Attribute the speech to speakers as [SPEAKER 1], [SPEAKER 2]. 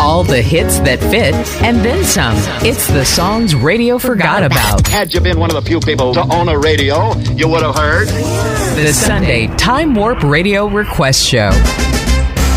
[SPEAKER 1] All the hits that fit, and then some. It's the songs radio forgot about.
[SPEAKER 2] Had you been one of the few people to own a radio, you would have heard.
[SPEAKER 1] The Sunday Time Warp Radio Request Show.